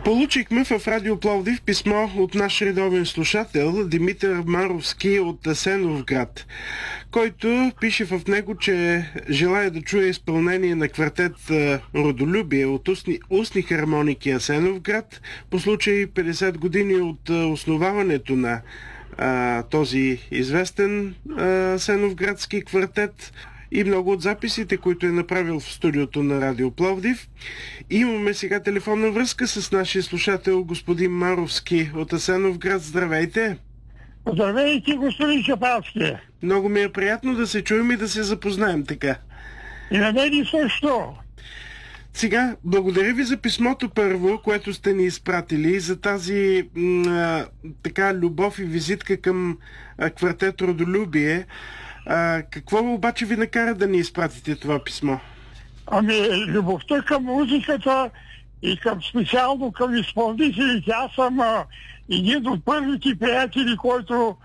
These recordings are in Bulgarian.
Получихме в Радио Пловдив писмо от наш редовен слушател Димитър Маровски от Асеновград, който пише в него, че желая да чуе изпълнение на квартет Родолюбие от устни хармоники Асеновград по случай 50 години от основаването на този известен асеновградски квартет и много от записите, които е направил в студиото на Радио Пловдив. Имаме сега телефонна връзка с нашия слушател господин Маровски от Асеновград. Здравейте! Здравейте, господин Чапалски! Много ми е приятно да се чуем и да се запознаем така. И на мен също. Сега, благодаря ви за писмото първо, което сте ни изпратили, за тази така любов и визитка към квартет Родолюбие. Какво обаче ви накара да ни изпратите това писмо? Ами, любовта към музиката и специално към изпълнителите. Аз съм един от първите приятели, който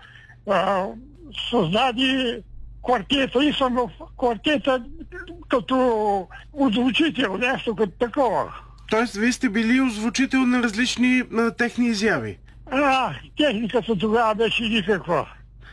създаде квартета и съм в квартета като озвучител, нещо като такова. Тоест, вие сте били озвучител на различни техни изяви? Техниката тогава беше никаква.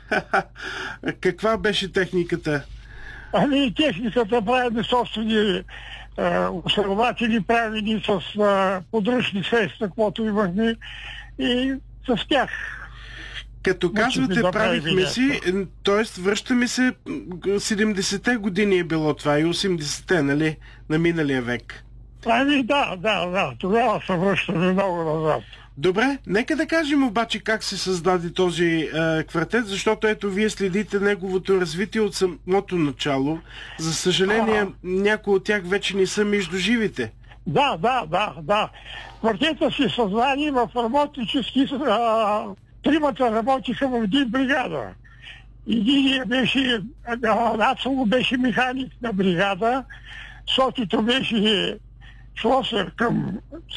Каква беше техниката? Ами, техниката правили собствени усилватели, правили с подръчни средства, каквото имахме, и с тях. Като казвате, правихме си, т.е. връщаме се 70-те години е било това и 80-те, нали, на миналия век. Ами да, тогава се връщаме много назад. Добре, нека да кажем обаче как се създаде този квартет, защото ето вие следите неговото развитие от самото начало. За съжаление, някои от тях вече не са между живите. Да. Квартета се създаде в работнически... Тримата работиха в един бригада. Един беше... Нацело беше механик на бригада, Сотито беше шлосер към